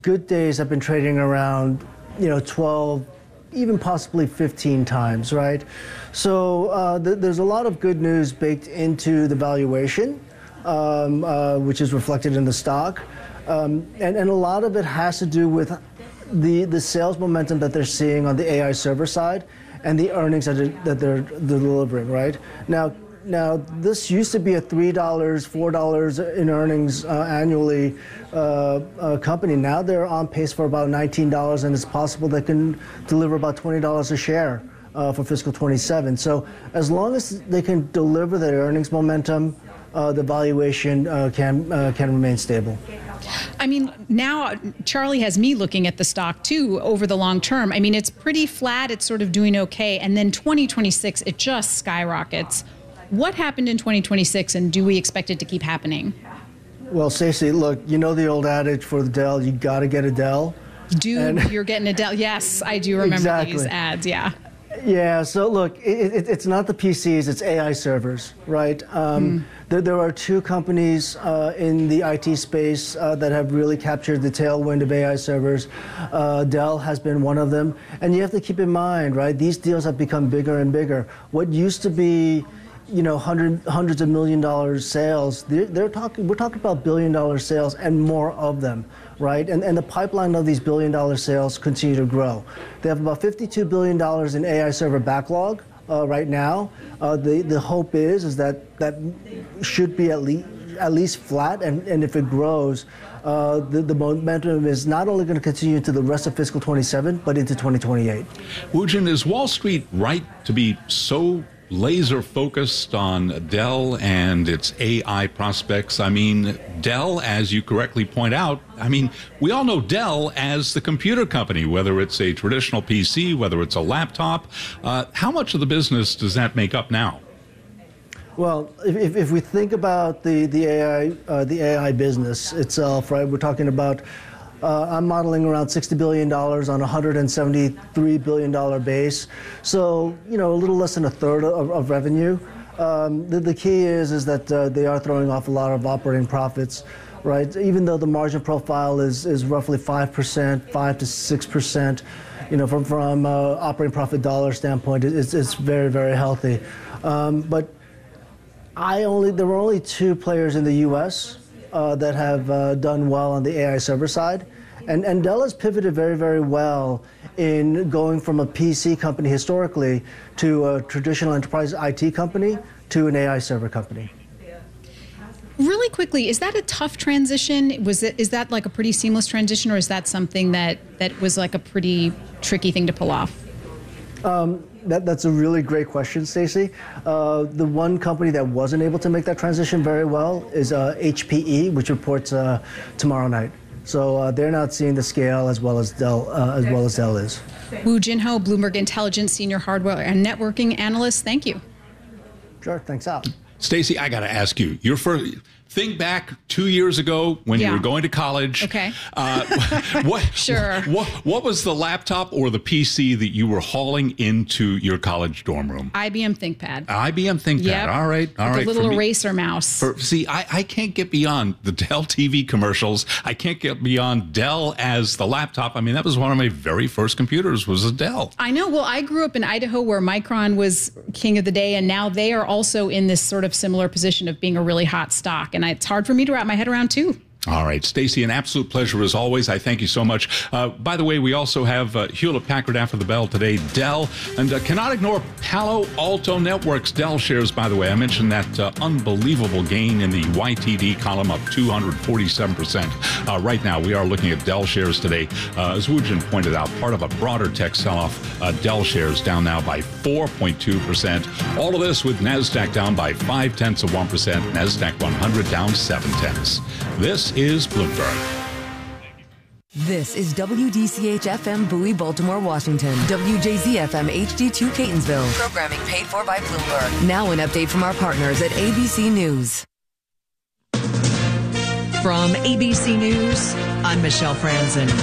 Good days have been trading around, 12, even possibly 15 times, right? So there's a lot of good news baked into the valuation, which is reflected in the stock. And a lot of it has to do with the sales momentum that they're seeing on the AI server side and the earnings that they're delivering, right? Now, this used to be a $3, $4 in earnings annually company. Now they're on pace for about $19, and it's possible they can deliver about $20 a share for fiscal 27. So as long as they can deliver their earnings momentum, the valuation can remain stable. I mean, now Charlie has me looking at the stock too over the long term. I mean, it's pretty flat. It's sort of doing okay. And then 2026, it just skyrockets. What happened in 2026, and do we expect it to keep happening? Well, Stacey, look, you know the old adage for the Dell, you got to get a Dell. You're getting a Dell. Yes, I do remember these ads, yeah. Yeah, so look, it's not the PCs, it's AI servers, right? There are two companies in the IT space that have really captured the tailwind of AI servers. Dell has been one of them. And you have to keep in mind, right, these deals have become bigger and bigger. What used to be hundreds of $1 million sales, we're talking about $1 billion sales and more of them, right? And the pipeline of these $1 billion sales continue to grow. They have about $52 billion in AI server backlog right now. The hope is that should be at least flat, and if it grows, the momentum is not only going to continue into the rest of fiscal 27, but into 2028. Woo-Jin, is Wall Street right to be so laser focused on Dell and its AI prospects? I mean, Dell, as you correctly point out, I mean, we all know Dell as the computer company, whether it's a traditional PC, whether it's a laptop. How much of the business does that make up now? Well, if we think about the AI business itself, right, we're talking about I'm modeling around $60 billion on a $173 billion base. So, a little less than a third of revenue. The key is that they are throwing off a lot of operating profits, right? Even though the margin profile is roughly 5%, 5 to 6%, from operating profit dollar standpoint, it's very, very healthy. But there were only two players in the U.S. That have done well on the AI server side. And Dell has pivoted very, very well in going from a PC company historically to a traditional enterprise IT company to an AI server company. Really quickly, is that a tough transition? Is that like a pretty seamless transition, or is that something that was like a pretty tricky thing to pull off? That's a really great question, Stacey. The one company that wasn't able to make that transition very well is HPE, which reports tomorrow night. So they're not seeing the scale as well as Dell is. Woo-Jin Ho, Bloomberg Intelligence Senior Hardware and Networking Analyst. Thank you. Sure. Thanks, Al. Stacey, I got to ask you, think back 2 years ago when you were going to college. Okay. What was the laptop or the PC that you were hauling into your college dorm room? IBM ThinkPad. IBM ThinkPad. Yep. All right. A little eraser mouse. I can't get beyond the Dell TV commercials. I can't get beyond Dell as the laptop. I mean, that was one of my very first computers was a Dell. I know. Well, I grew up in Idaho where Micron was king of the day, and now they are also in this sort of similar position of being a really hot stock. And it's hard for me to wrap my head around, too. All right, Stacey, an absolute pleasure as always. I thank you so much. By the way, we also have Hewlett-Packard after the bell today, Dell, and cannot ignore Palo Alto Networks. Dell shares, by the way, I mentioned that unbelievable gain in the YTD column, up 247%. Right now, we are looking at Dell shares today. As Woo-Jin pointed out, part of a broader tech sell-off. Dell shares down now by 4.2%. All of this with NASDAQ down by 0.5%, NASDAQ 100 down 0.7. This is Bloomberg. This is WDCH-FM Bowie, Baltimore, Washington. WJZ-FM HD2 Catonsville. Programming paid for by Bloomberg. Now an update from our partners at ABC News. From ABC News, I'm Michelle Franzen.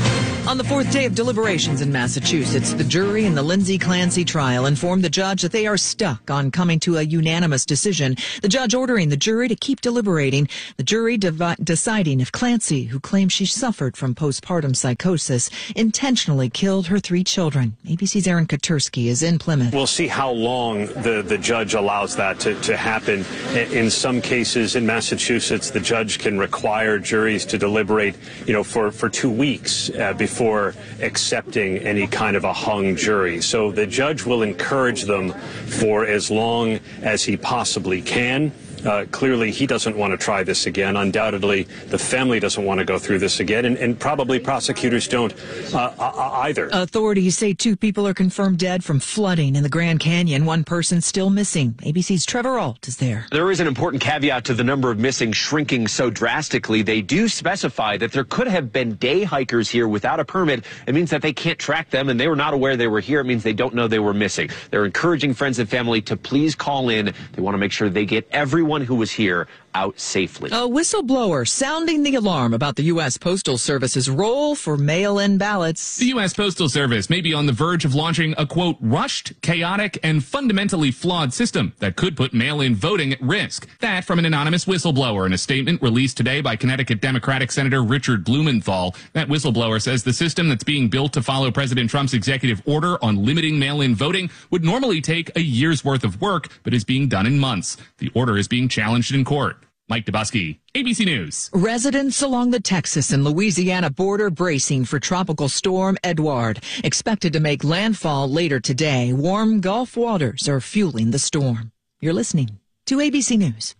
On the fourth day of deliberations in Massachusetts, the jury in the Lindsay Clancy trial informed the judge that they are stuck on coming to a unanimous decision. The judge ordering the jury to keep deliberating. The jury deciding if Clancy, who claims she suffered from postpartum psychosis, intentionally killed her 3 children. ABC's Aaron Katursky is in Plymouth. We'll see how long the judge allows that to happen. In some cases in Massachusetts, the judge can require juries to deliberate, for 2 weeks before accepting any kind of a hung jury. So the judge will encourage them for as long as he possibly can. Clearly, he doesn't want to try this again. Undoubtedly, the family doesn't want to go through this again, and probably prosecutors don't either. Authorities say 2 people are confirmed dead from flooding in the Grand Canyon. 1 person still missing. ABC's Trevor Ault is there. There is an important caveat to the number of missing shrinking so drastically. They do specify that there could have been day hikers here without a permit. It means that they can't track them, and they were not aware they were here. It means they don't know they were missing. They're encouraging friends and family to please call in. They want to make sure they get everyone who was here out safely. A whistleblower sounding the alarm about the U.S. Postal Service's role for mail-in ballots. The U.S. Postal Service may be on the verge of launching a, quote, rushed, chaotic, and fundamentally flawed system that could put mail-in voting at risk. That from an anonymous whistleblower in a statement released today by Connecticut Democratic Senator Richard Blumenthal. That whistleblower says the system that's being built to follow President Trump's executive order on limiting mail-in voting would normally take a year's worth of work, but is being done in months. The order is being challenged in court. Mike Dubusky, ABC News. Residents along the Texas and Louisiana border bracing for Tropical Storm Edouard, expected to make landfall later today. Warm Gulf waters are fueling the storm. You're listening to ABC News.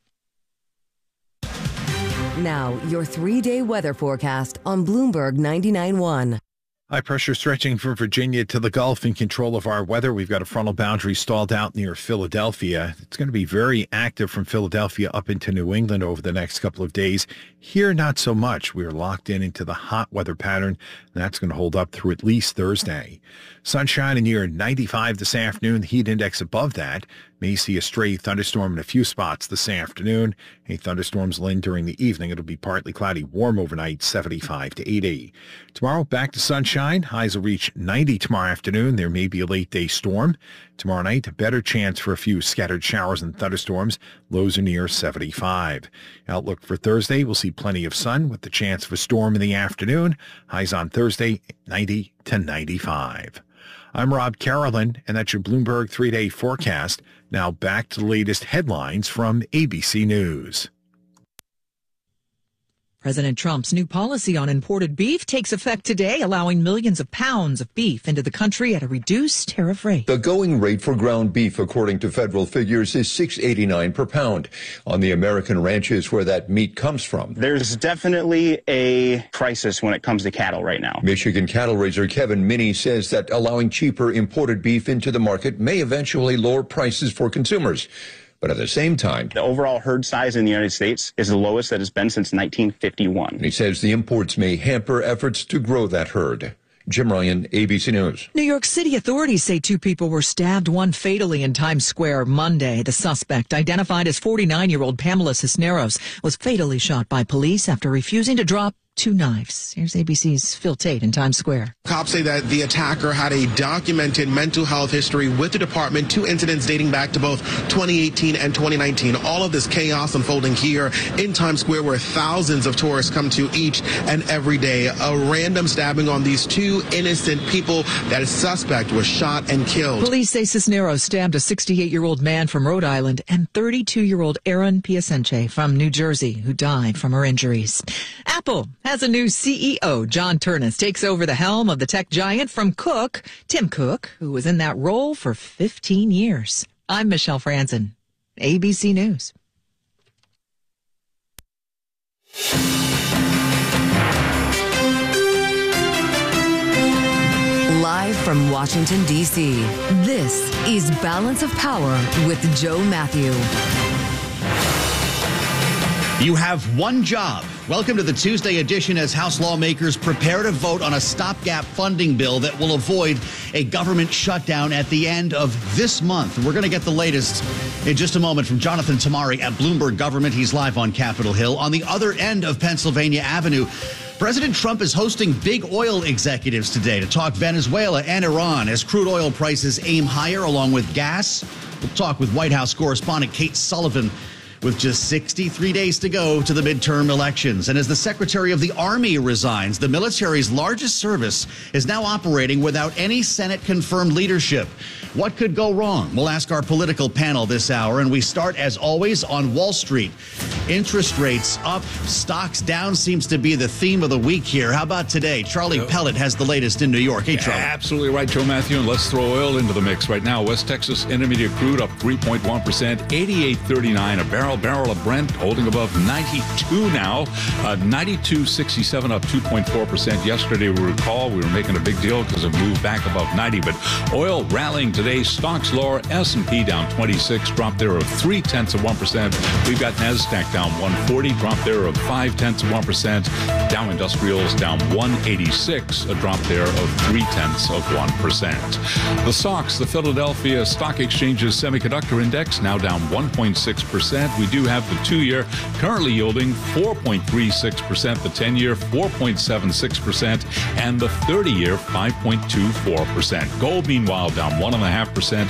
Now, your 3-day weather forecast on Bloomberg 99.1. High pressure stretching from Virginia to the Gulf in control of our weather. We've got a frontal boundary stalled out near Philadelphia. It's going to be very active from Philadelphia up into New England over the next couple of days. Here, not so much. We're locked into the hot weather pattern, and that's going to hold up through at least Thursday. Sunshine near 95 this afternoon. The heat index above that. May see a stray thunderstorm in a few spots this afternoon. Any thunderstorms will end during the evening. It'll be partly cloudy, warm overnight, 75 to 80. Tomorrow, back to sunshine. Highs will reach 90 tomorrow afternoon. There may be a late-day storm. Tomorrow night, a better chance for a few scattered showers and thunderstorms. Lows are near 75. Outlook for Thursday, we'll see plenty of sun with the chance of a storm in the afternoon. Highs on Thursday, 90 to 95. I'm Rob Carolyn, and that's your Bloomberg 3-day forecast. Now back to the latest headlines from ABC News. President Trump's new policy on imported beef takes effect today, allowing millions of pounds of beef into the country at a reduced tariff rate. The going rate for ground beef, according to federal figures, is $6.89 per pound. On the American ranches where that meat comes from, there's definitely a crisis when it comes to cattle right now. Michigan cattle raiser Kevin Minnie says that allowing cheaper imported beef into the market may eventually lower prices for consumers. But at the same time, the overall herd size in the United States is the lowest that it's been since 1951. And he says the imports may hamper efforts to grow that herd. Jim Ryan, ABC News. New York City authorities say 2 people were stabbed, 1 fatally in Times Square Monday. The suspect, identified as 49-year-old Pamela Cisneros, was fatally shot by police after refusing to drop 2 knives. Here's ABC's Phil Tate in Times Square. Cops say that the attacker had a documented mental health history with the department, 2 incidents dating back to both 2018 and 2019. All of this chaos unfolding here in Times Square, where thousands of tourists come to each and every day. A random stabbing on these 2 innocent people. That suspect was shot and killed. Police say Cisneros stabbed a 68-year-old man from Rhode Island and 32-year-old Erin Piacenche from New Jersey, who died from her injuries. Apple has a new CEO. John Ternus takes over the helm of the tech giant from Tim Cook, who was in that role for 15 years. I'm Michelle Franzen, ABC News. Live from Washington, D.C., this is Balance of Power with Joe Matthew. You have one job. Welcome to the Tuesday edition as House lawmakers prepare to vote on a stopgap funding bill that will avoid a government shutdown at the end of this month. We're going to get the latest in just a moment from Jonathan Tamari at Bloomberg Government. He's live on Capitol Hill. On the other end of Pennsylvania Avenue, President Trump is hosting big oil executives today to talk Venezuela and Iran as crude oil prices aim higher along with gas. We'll talk with White House correspondent Kate Sullivan with just 63 days to go to the midterm elections. And as the Secretary of the Army resigns, the military's largest service is now operating without any Senate-confirmed leadership. What could go wrong? We'll ask our political panel this hour, and we start, as always, on Wall Street. Interest rates up, stocks down seems to be the theme of the week here. How about today? Charlie Pellet has the latest in New York. Hey, Charlie. Absolutely right, Joe Matthew, and let's throw oil into the mix right now. West Texas Intermediate crude up 3.1%, 88.39 a barrel. Barrel of Brent holding above 92 now, 92.67 up 2.4%. Yesterday, we recall, we were making a big deal because it moved back above 90, but oil rallying today. Stocks lower, S&P down 26, drop there of 0.3%. We've got NASDAQ down 140, drop there of 0.5%. Dow Industrials down 186, a drop there of 0.3%. The SOX, the Philadelphia Stock Exchange's Semiconductor Index, now down 1.6%. We do have the 2-year currently yielding 4.36%, the 10-year 4.76%, and the 30-year 5.24%. Gold, meanwhile, down 1.5%,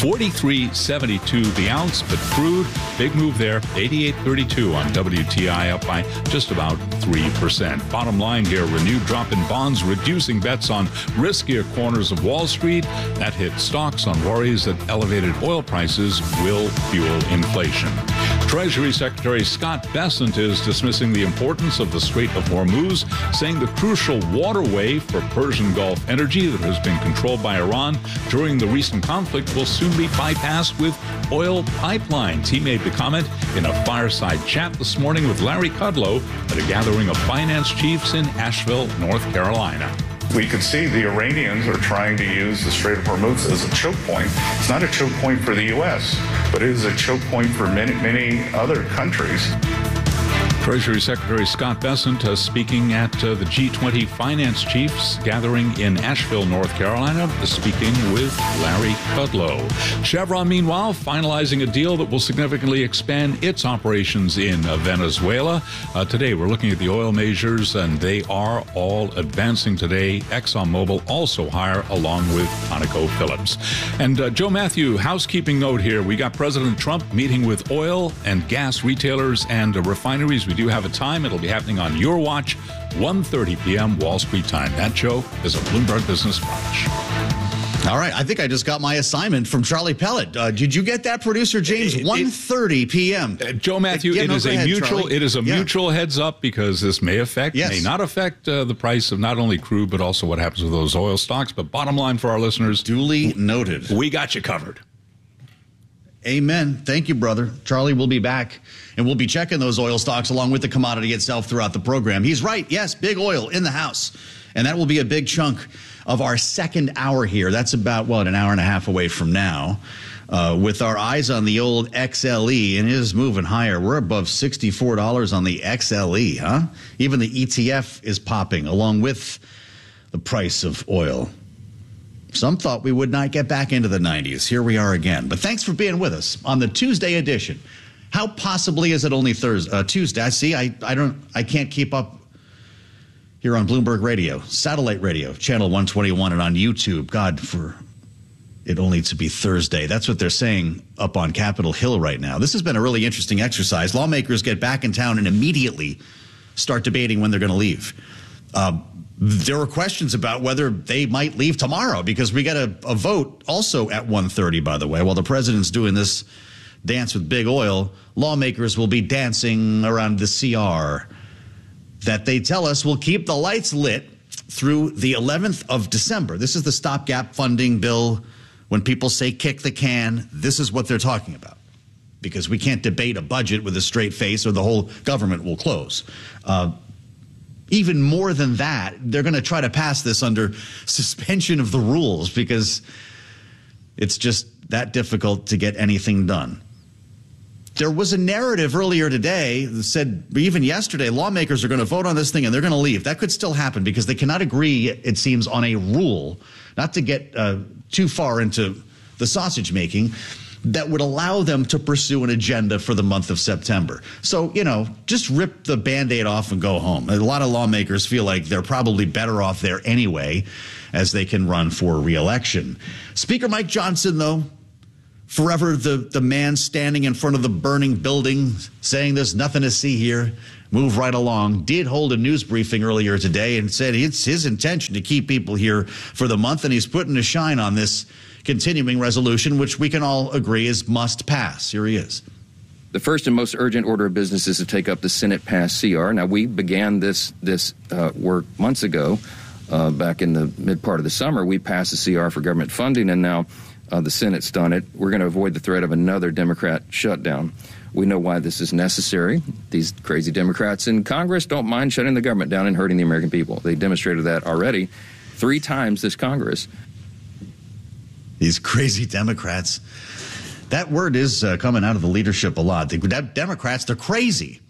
43.72 the ounce, but crude, big move there, 88.32 on WTI, up by just about 3%. Bottom line here, renewed drop in bonds, reducing bets on riskier corners of Wall Street. That hit stocks on worries that elevated oil prices will fuel inflation. Treasury Secretary Scott Bessent is dismissing the importance of the Strait of Hormuz, saying the crucial waterway for Persian Gulf energy that has been controlled by Iran during the recent conflict will soon be bypassed with oil pipelines. He made the comment in a fireside chat this morning with Larry Kudlow at a gathering of finance chiefs in Asheville, North Carolina. We could see the Iranians are trying to use the Strait of Hormuz as a choke point. It's not a choke point for the U.S., but it is a choke point for many other countries. Treasury Secretary Scott Bessent speaking at the G20 finance chiefs gathering in Asheville, North Carolina, speaking with Larry Kudlow. Chevron, meanwhile, finalizing a deal that will significantly expand its operations in Venezuela. Today, we're looking at the oil majors, and they are all advancing today. ExxonMobil also higher, along with ConocoPhillips. And Joe Matthew, housekeeping note here. We got President Trump meeting with oil and gas retailers and refineries. We do have a time. It'll be happening on your watch, 1:30 p.m. Wall Street time. That show is a Bloomberg Business Watch. All right. I think I just got my assignment from Charlie Pellet. Did you get that, Producer James? 1:30 p.m. Joe Matthew, it is a mutual heads up, because this may affect, may not affect the price of not only crude, but also what happens with those oil stocks. But bottom line for our listeners, duly noted. We got you covered. Amen. Thank you, brother. Charlie will be back, and we'll be checking those oil stocks along with the commodity itself throughout the program. He's right. Yes, big oil in the house. And that will be a big chunk of our second hour here. That's about, an hour and a half away from now. With our eyes on the old XLE, and it is moving higher. We're above $64 on the XLE, huh? Even the ETF is popping along with the price of oil. Some thought we would not get back into the 90s. Here we are again. But thanks for being with us on the Tuesday edition. How possibly is it only Tuesday? I see. I can't keep up here on Bloomberg Radio, satellite radio, channel 121, and on YouTube. God, for it only to be Thursday. That's what they're saying up on Capitol Hill right now. This has been a really interesting exercise. Lawmakers get back in town and immediately start debating when they're going to leave. There were questions about whether they might leave tomorrow, because we got a vote also at 1:30, by the way. While the president's doing this dance with big oil, lawmakers will be dancing around the CR that they tell us will keep the lights lit through the 11th of December. This is the stopgap funding bill. When people say kick the can, this is what they're talking about, because we can't debate a budget with a straight face or the whole government will close. Even more than that, they're going to try to pass this under suspension of the rules, because it's just that difficult to get anything done. There was a narrative earlier today that said, even yesterday, lawmakers are going to vote on this thing and they're going to leave. That could still happen, because they cannot agree, it seems, on a rule. Not to get too far into the sausage making, that would allow them to pursue an agenda for the month of September. So, just rip the Band-Aid off and go home. A lot of lawmakers feel like they're probably better off there anyway, as they can run for re-election. Speaker Mike Johnson, though, forever the man standing in front of the burning building saying there's nothing to see here, move right along, did hold a news briefing earlier today and said it's his intention to keep people here for the month, and he's putting a shine on this continuing resolution, which we can all agree is must pass. Here he is. The first and most urgent order of business is to take up the Senate-passed CR. Now, we began this work months ago, back in the mid part of the summer. We passed the CR for government funding, and now the Senate's done it. We're going to avoid the threat of another Democrat shutdown. We know why this is necessary. These crazy Democrats in Congress don't mind shutting the government down and hurting the American people. They demonstrated that already 3 times this Congress. These crazy Democrats. That word is coming out of the leadership a lot. The Democrats, they're crazy.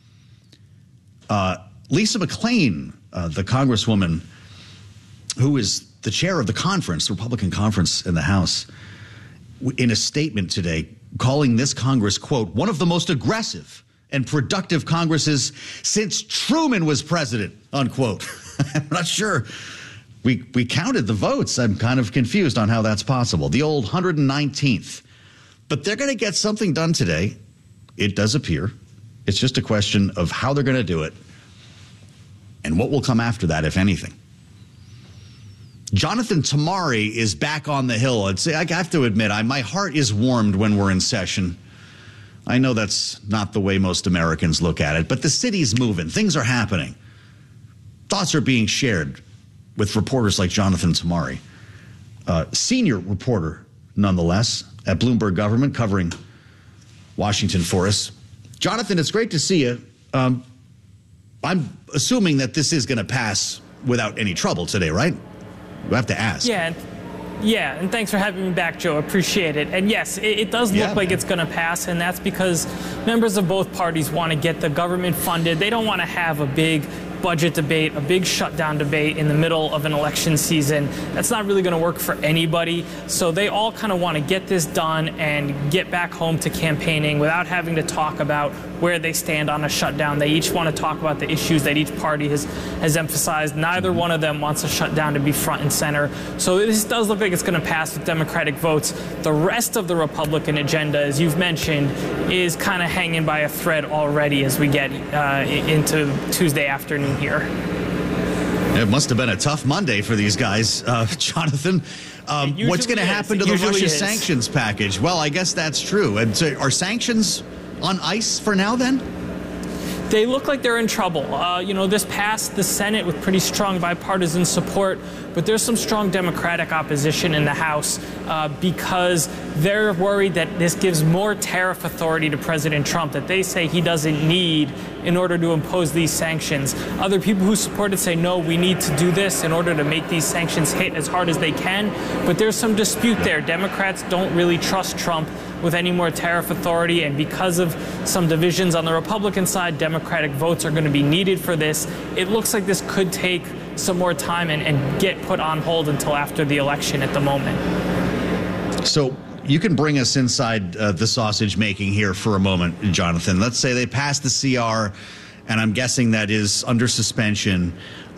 Lisa McClain, the Congresswoman who is the chair of the conference, the Republican conference in the House, in a statement today, calling this Congress, quote, one of the most aggressive and productive Congresses since Truman was president, unquote. I'm not sure. We counted the votes. I'm kind of confused on how that's possible. The old 119th. But they're going to get something done today. It does appear. It's just a question of how they're going to do it and what will come after that, if anything. Jonathan Tamari is back on the Hill. I have to admit, my heart is warmed when we're in session. I know that's not the way most Americans look at it, but the city's moving. Things are happening. Thoughts are being shared with reporters like Jonathan Tamari, senior reporter, nonetheless, at Bloomberg Government, covering Washington for us. Jonathan, it's great to see you. I'm assuming that this is going to pass without any trouble today, right? You have to ask. Yeah, and thanks for having me back, Joe. Appreciate it. And yes, it does look like it's going to pass, and that's because members of both parties want to get the government funded. They don't want to have a big budget debate, a big shutdown debate in the middle of an election season. That's not really going to work for anybody. So they all kind of want to get this done and get back home to campaigning without having to talk about where they stand on a shutdown. They each want to talk about the issues that each party has emphasized. Neither one of them wants a shutdown to be front and center. So this does look like it's going to pass with Democratic votes. The rest of the Republican agenda, as you've mentioned, is kind of hanging by a thread already as we get into Tuesday afternoon here. It must have been a tough Monday for these guys, Jonathan. What's going to happen to the Russia sanctions package? Well, I guess that's true. And so are sanctions on ice for now then? They look like they're in trouble. This passed the Senate with pretty strong bipartisan support, but there's some strong Democratic opposition in the House because they're worried that this gives more tariff authority to President Trump that they say he doesn't need in order to impose these sanctions. Other people who support it say, no, we need to do this in order to make these sanctions hit as hard as they can. But there's some dispute there. Democrats don't really trust Trump with any more tariff authority, and because of some divisions on the Republican side, Democratic votes are going to be needed for this. It looks like this could take some more time and get put on hold until after the election at the moment. So you can bring us inside the sausage making here for a moment, Jonathan. Let's say they pass the CR, and I'm guessing that is under suspension.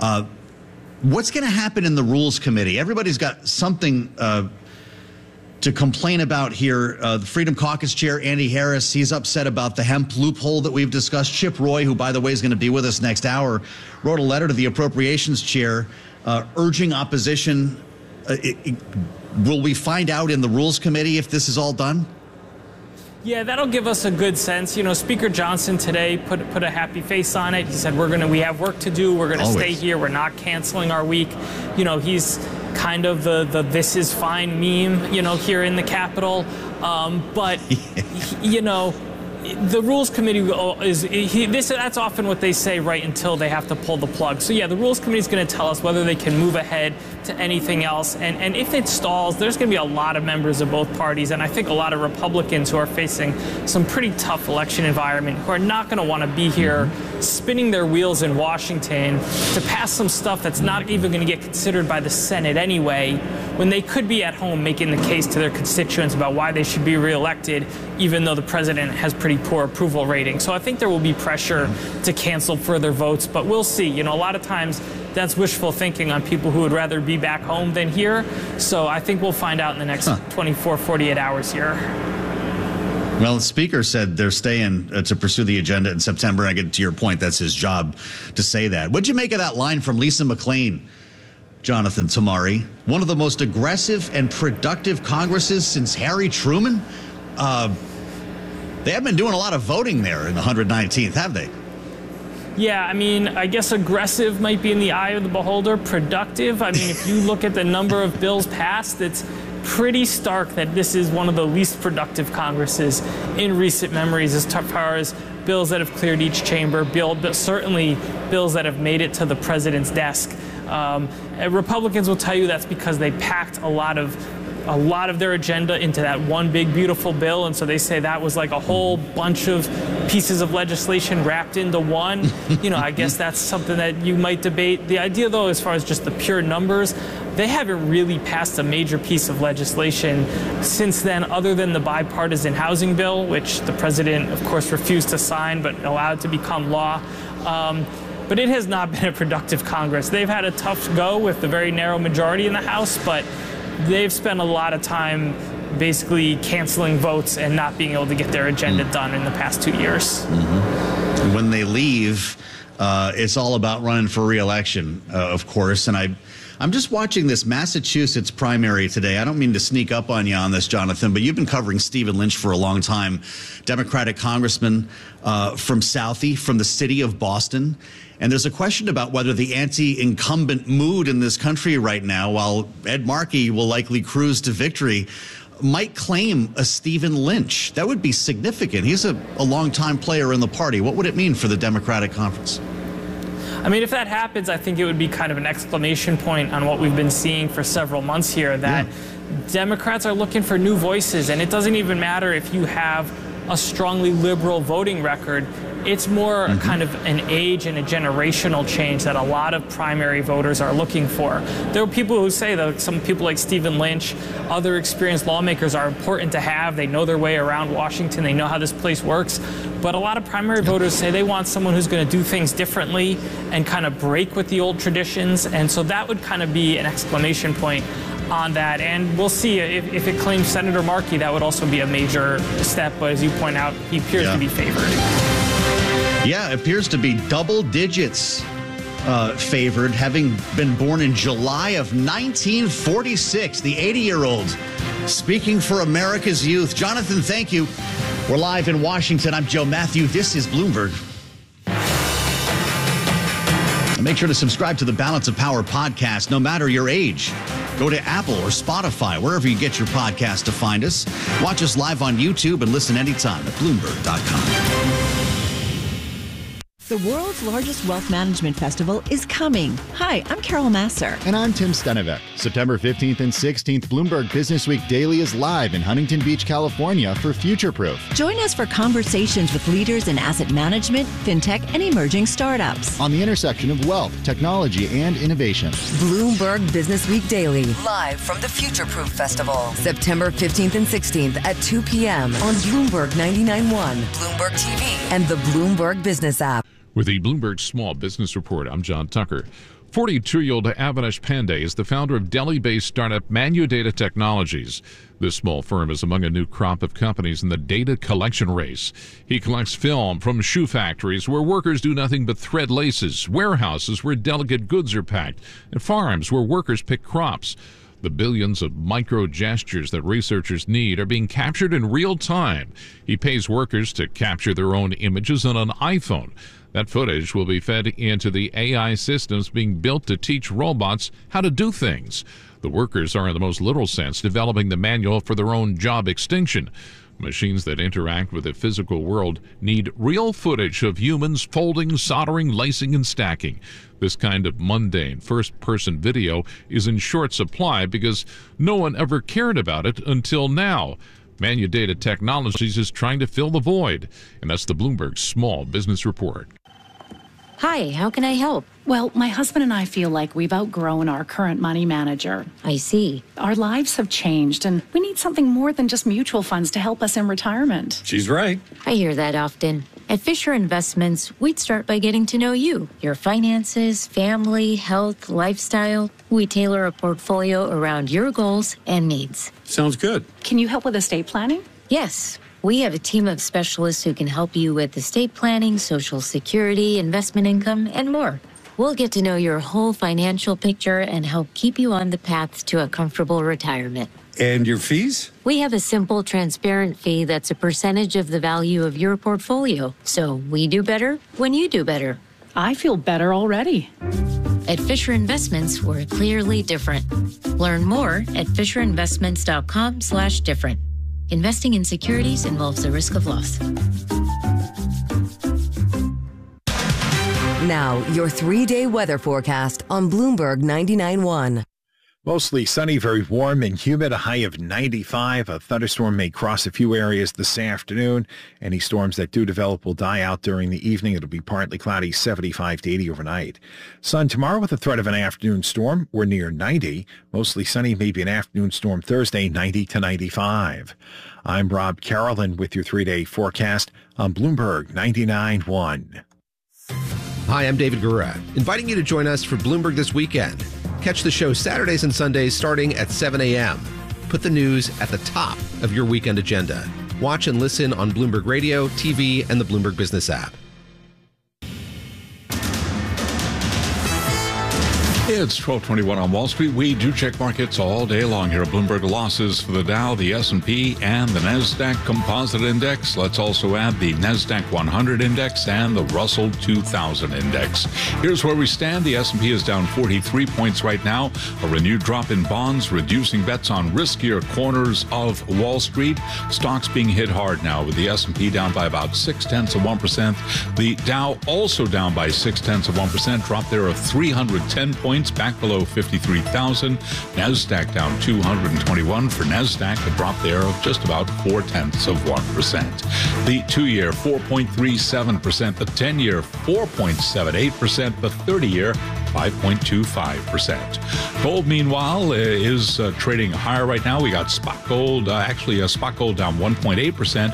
What's going to happen in the Rules Committee? Everybody's got something to complain about here. The Freedom Caucus chair, Andy Harris, he's upset about the hemp loophole that we've discussed. Chip Roy, who, by the way, is going to be with us next hour, wrote a letter to the appropriations chair urging opposition. Will we find out in the Rules Committee if this is all done? Yeah, that'll give us a good sense. Speaker Johnson today put a happy face on it. He said, we have work to do. We're going to stay here. We're not canceling our week. He's kind of the this is fine meme, here in the Capitol. But, the Rules Committee that's often what they say right until they have to pull the plug. So, yeah, the Rules Committee is going to tell us whether they can move ahead to anything else. And if it stalls, there's going to be a lot of members of both parties, and I think a lot of Republicans who are facing some pretty tough election environment who are not going to want to be here spinning their wheels in Washington to pass some stuff that's not even going to get considered by the Senate anyway, when they could be at home making the case to their constituents about why they should be reelected, even though the president has pretty poor approval rating. So I think there will be pressure to cancel further votes, but we'll see. You know, a lot of times that's wishful thinking on people who would rather be back home than here. So I think we'll find out in the next 24, 48 hours here. Well, the Speaker said they're staying to pursue the agenda in September. I get to your point. That's his job to say that. What'd you make of that line from Lisa McClain, Jonathan Tamari? One of the most aggressive and productive Congresses since Harry Truman? They have been doing a lot of voting there in the 119th, have they? Yeah, I mean, I guess aggressive might be in the eye of the beholder. Productive, I mean, if you look at the number of bills passed, it's pretty stark that this is one of the least productive Congresses in recent memories as far as bills that have cleared each chamber, but certainly bills that have made it to the president's desk. Republicans will tell you that's because they packed a lot of their agenda into that one big beautiful bill, and so they say that was like a whole bunch of pieces of legislation wrapped into one. You know, I guess that's something that you might debate. The idea, though, as far as just the pure numbers, they haven't really passed a major piece of legislation since then, other than the bipartisan housing bill, which the president, of course, refused to sign but allowed to become law. But it has not been a productive Congress. They've had a tough go with the very narrow majority in the House, but they've spent a lot of time basically canceling votes and not being able to get their agenda done in the past 2 years. And when they leave, it's all about running for re-election, of course. And I'm just watching this Massachusetts primary today. I don't mean to sneak up on you on this, Jonathan, but you've been covering Stephen Lynch for a long time, Democratic congressman from Southie, from the city of Boston. And there's a question about whether the anti-incumbent mood in this country right now, while Ed Markey will likely cruise to victory, might claim a Stephen Lynch. That would be significant. He's a longtime player in the party. What would it mean for the Democratic conference? I mean, if that happens, I think it would be kind of an exclamation point on what we've been seeing for several months here, that Democrats are looking for new voices. And it doesn't even matter if you have a strongly liberal voting record. It's more kind of an age and a generational change that a lot of primary voters are looking for. There are people who say that some people like Stephen Lynch, other experienced lawmakers are important to have. They know their way around Washington. They know how this place works. But a lot of primary voters say they want someone who's going to do things differently and kind of break with the old traditions. And so that would kind of be an exclamation point on that. And we'll see if it claims Senator Markey, that would also be a major step. But as you point out, he appears to be favored. Yeah, it appears to be double digits favored, having been born in July of 1946, the 80-year-old speaking for America's youth. Jonathan, thank you. We're live in Washington. I'm Joe Matthew. This is Bloomberg. And make sure to subscribe to the Balance of Power podcast, no matter your age. Go to Apple or Spotify, wherever you get your podcast, to find us. Watch us live on YouTube and listen anytime at Bloomberg.com. The world's largest wealth management festival is coming. Hi, I'm Carol Masser. And I'm Tim Stenevec. September 15th and 16th, Bloomberg Business Week Daily is live in Huntington Beach, California for Futureproof. Join us for conversations with leaders in asset management, fintech, and emerging startups. On the intersection of wealth, technology, and innovation. Bloomberg Business Week Daily, live from the Futureproof Festival. September 15th and 16th at 2 p.m. on Bloomberg 99.1, Bloomberg TV, and the Bloomberg Business app. With the Bloomberg Small Business Report, I'm John Tucker. 42-year-old Avinash Pandey is the founder of Delhi-based startup Manudata Technologies. This small firm is among a new crop of companies in the data collection race. He collects film from shoe factories where workers do nothing but thread laces, warehouses where delicate goods are packed, and farms where workers pick crops. The billions of micro gestures that researchers need are being captured in real time. He pays workers to capture their own images on an iPhone. That footage will be fed into the AI systems being built to teach robots how to do things. The workers are, in the most literal sense, developing the manual for their own job extinction. Machines that interact with the physical world need real footage of humans folding, soldering, lacing, and stacking. This kind of mundane first-person video is in short supply because no one ever cared about it until now. Manudata Technologies is trying to fill the void, and that's the Bloomberg Small Business Report. Hi, how can I help? Well, my husband and I feel like we've outgrown our current money manager. I see. Our lives have changed, and we need something more than just mutual funds to help us in retirement. She's right. I hear that often. At Fisher Investments, we'd start by getting to know you, your finances, family, health, lifestyle. We tailor a portfolio around your goals and needs. Sounds good. Can you help with estate planning? Yes. We have a team of specialists who can help you with estate planning, Social Security, investment income, and more. We'll get to know your whole financial picture and help keep you on the path to a comfortable retirement. And your fees? We have a simple, transparent fee that's a percentage of the value of your portfolio. So we do better when you do better. I feel better already. At Fisher Investments, we're clearly different. Learn more at fisherinvestments.com/different. Investing in securities involves the risk of loss. Now, your 3-day weather forecast on Bloomberg 99.1. Mostly sunny, very warm and humid, a high of 95. A thunderstorm may cross a few areas this afternoon. Any storms that do develop will die out during the evening. It'll be partly cloudy, 75 to 80 overnight. Sun tomorrow with the threat of an afternoon storm. We're near 90. Mostly sunny, maybe an afternoon storm Thursday, 90 to 95. I'm Rob Carolyn with your 3-day forecast on Bloomberg 99.1. Hi, I'm David Gura, inviting you to join us for Bloomberg This Weekend. Catch the show Saturdays and Sundays starting at 7 a.m. Put the news at the top of your weekend agenda. Watch and listen on Bloomberg Radio, TV, and the Bloomberg Business app. It's 12:21 on Wall Street. We do check markets all day long here at Bloomberg. Losses for the Dow, the S&P, and the NASDAQ Composite Index. Let's also add the NASDAQ 100 Index and the Russell 2000 Index. Here's where we stand. The S&P is down 43 points right now. A renewed drop in bonds, reducing bets on riskier corners of Wall Street. Stocks being hit hard now, with the S&P down by about 0.6%. The Dow also down by 0.6%. Drop there of 310 points. Back below 53,000. NASDAQ down 221 for NASDAQ, a drop there of just about 0.4%. The 2-year 4.37%, the 10-year 4.78%, the 30-year 5.25%. Gold, meanwhile, is trading higher right now. We got spot gold, spot gold down 1.8%,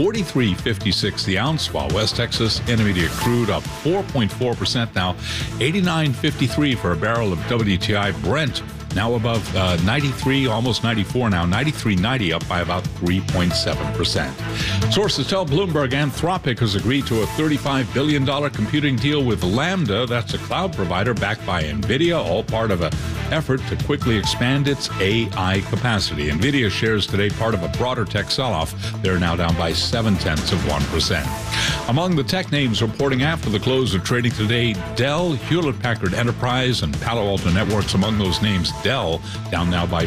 43.56 the ounce, while West Texas Intermediate crude up 4.4% now, 89.53 for a barrel of WTI. Brent now above 93, almost 94 now, 93.90, up by about 3.7%. Sources tell Bloomberg Anthropic has agreed to a $35 billion computing deal with Lambda. That's a cloud provider backed by NVIDIA, all part of an effort to quickly expand its AI capacity. NVIDIA shares today part of a broader tech sell-off. They're now down by 0.7%. Among the tech names reporting after the close of trading today, Dell, Hewlett-Packard Enterprise, and Palo Alto Networks among those names. Dell down now by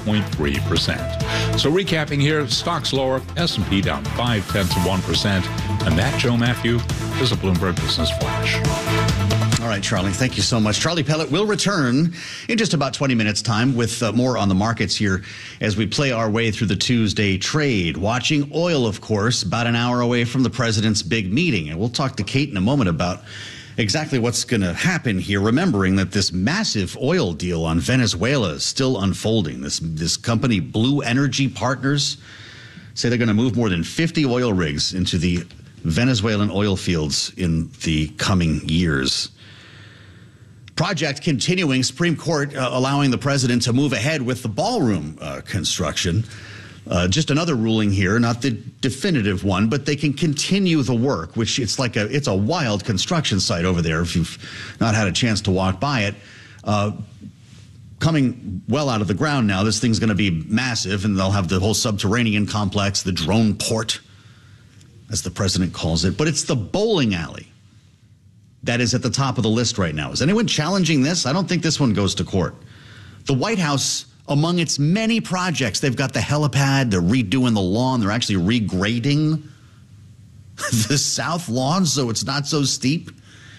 4.3%. So recapping here, stocks lower, S&P down 0.5%. And that, Joe Matthew, is a Bloomberg Business Flash. All right, Charlie, thank you so much. Charlie Pellet will return in just about 20 minutes' time with more on the markets here as we play our way through the Tuesday trade. Watching oil, of course, about an hour away from the president's big meeting. And we'll talk to Kate in a moment about exactly what's going to happen here, remembering that this massive oil deal on Venezuela is still unfolding. This company, Blue Energy Partners, say they're going to move more than 50 oil rigs into the Venezuelan oil fields in the coming years. Project continuing, Supreme Court allowing the president to move ahead with the ballroom construction. Just another ruling here, not the definitive one, but they can continue the work, which it's a wild construction site over there if you've not had a chance to walk by it. Coming well out of the ground now, this thing's going to be massive, and they'll have the whole subterranean complex, the drone port, as the president calls it. But it's the bowling alley that is at the top of the list right now. Is anyone challenging this? I don't think this one goes to court. The White House Among its many projects, they've got the helipad, they're redoing the lawn, they're actually regrading the south lawn so it's not so steep.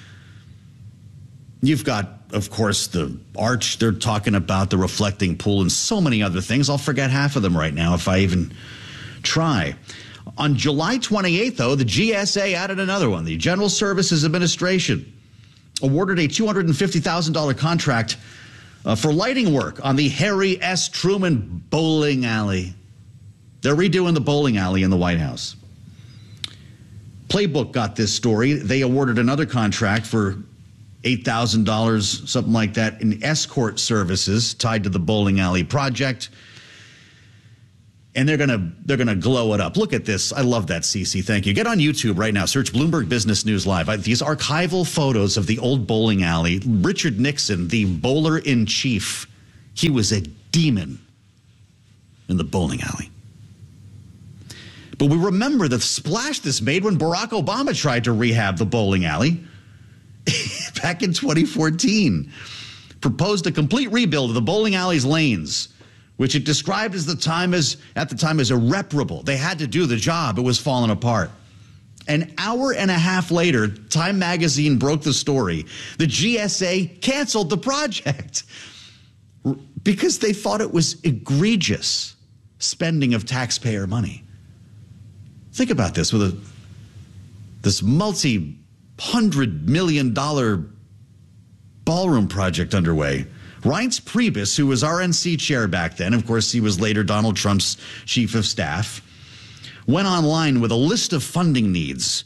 You've got, of course, the arch. They're talking about the reflecting pool and so many other things. I'll forget half of them right now if I even try. On July 28th, though, the GSA added another one. The General Services Administration awarded a $250,000 contract for lighting work on the Harry S. Truman Bowling Alley. They're redoing the bowling alley in the White House. Playbook got this story. They awarded another contract for $8,000, something like that, in escort services tied to the bowling alley project. And they're gonna glow it up. Look at this. I love that, Cece. Thank you. Get on YouTube right now. Search Bloomberg Business News Live. These archival photos of the old bowling alley. Richard Nixon, the bowler-in-chief, he was a demon in the bowling alley. But we remember the splash this made when Barack Obama tried to rehab the bowling alley back in 2014. Proposed a complete rebuild of the bowling alley's lanes, which it described at the time as irreparable. They had to do the job. It was falling apart. An hour and a half later, Time magazine broke the story. The GSA canceled the project because they thought it was egregious spending of taxpayer money. Think about this, with this multi-$100 million ballroom project underway. Reince Priebus, who was RNC chair back then, of course, he was later Donald Trump's chief of staff, went online with a list of funding needs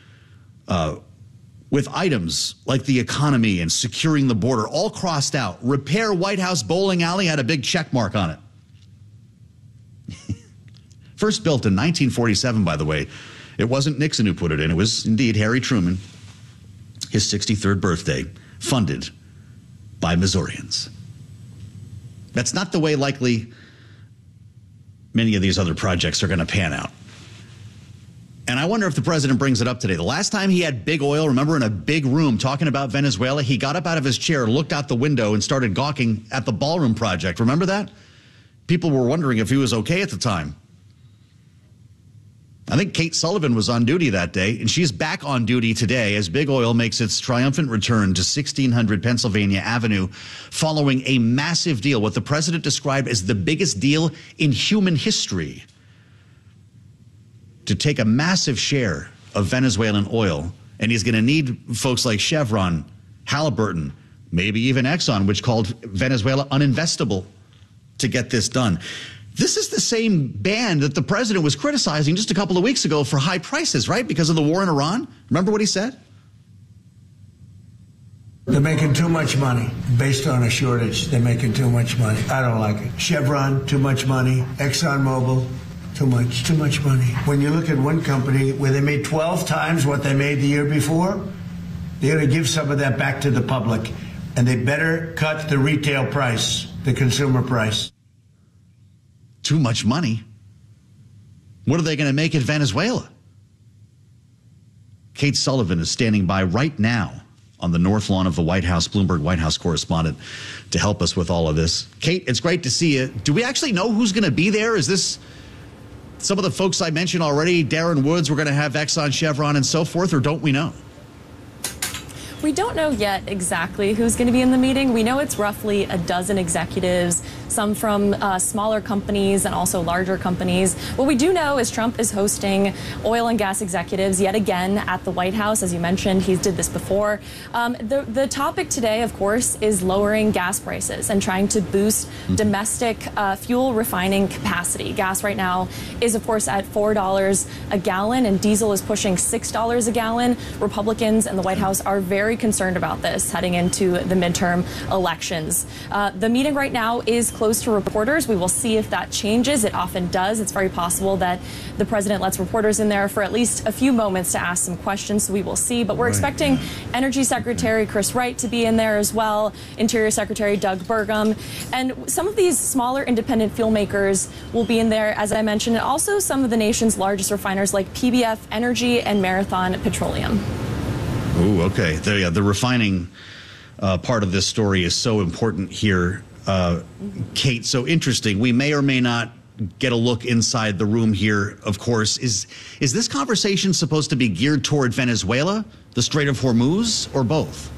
with items like the economy and securing the border all crossed out. Repair White House bowling alley had a big check mark on it. First built in 1947, by the way. It wasn't Nixon who put it in. It was indeed Harry Truman, his 63rd birthday, funded by Missourians. That's not the way likely many of these other projects are going to pan out. And I wonder if the president brings it up today. The last time he had big oil, remember, in a big room talking about Venezuela, he got up out of his chair, looked out the window, and started gawking at the ballroom project. Remember that? People were wondering if he was okay at the time. I think Kate Sullivan was on duty that day, and she's back on duty today as Big Oil makes its triumphant return to 1600 Pennsylvania Avenue following a massive deal, what the president described as the biggest deal in human history, to take a massive share of Venezuelan oil. And he's going to need folks like Chevron, Halliburton, maybe even Exxon, which called Venezuela uninvestable, to get this done. This is the same band that the president was criticizing just a couple of weeks ago for high prices, right? Because of the war in Iran. Remember what he said? They're making too much money based on a shortage. They're making too much money. I don't like it. Chevron, too much money. ExxonMobil, too much money. When you look at one company where they made 12 times what they made the year before, they're going to give some of that back to the public. And they better cut the retail price, the consumer price. Too much money. What are they going to make in Venezuela? Kate Sullivan is standing by right now on the north lawn of the White House, Bloomberg White House correspondent, to help us with all of this. Kate, it's great to see you. Do we actually know who's going to be there? Is this some of the folks I mentioned already? Darren Woods, we're going to have Exxon, Chevron, and so forth, or don't we know? We don't know yet exactly who's going to be in the meeting. We know it's roughly a dozen executives, some from smaller companies and also larger companies. What we do know is Trump is hosting oil and gas executives yet again at the White House. As you mentioned, he did this before. The topic today, of course, is lowering gas prices and trying to boost domestic fuel refining capacity. Gas right now is, of course, at $4 a gallon, and diesel is pushing $6 a gallon. Republicans and the White House are very concerned about this heading into the midterm elections. The meeting right now is closed to reporters. We will see if that changes. It often does. It's very possible that the president lets reporters in there for at least a few moments to ask some questions, so we will see. But we're expecting Energy Secretary Chris Wright to be in there as well, Interior Secretary Doug Burgum, and some of these smaller independent fuel makers will be in there, as I mentioned, and also some of the nation's largest refiners like PBF Energy and Marathon Petroleum. Ooh, okay. The refining part of this story is so important here. Kate, so interesting. We may or may not get a look inside the room here, of course. Is this conversation supposed to be geared toward Venezuela, the Strait of Hormuz, or both?